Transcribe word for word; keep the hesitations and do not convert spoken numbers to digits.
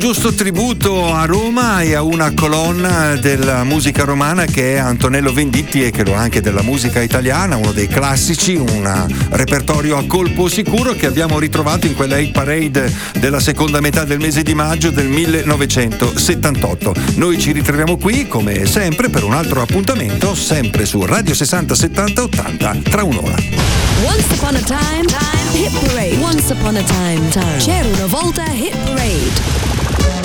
Giusto tributo a Roma e a una colonna della musica romana che è Antonello Venditti e che lo è anche della musica italiana, uno dei classici, un repertorio a colpo sicuro che abbiamo ritrovato in quella hit parade della seconda metà del mese di maggio del millenovecentosettantotto. Noi ci ritroviamo qui come sempre per un altro appuntamento, sempre su Radio sessanta settanta ottanta tra un'ora. Once upon a time, time, hit parade. Once upon a time, time. C'era una volta hit parade.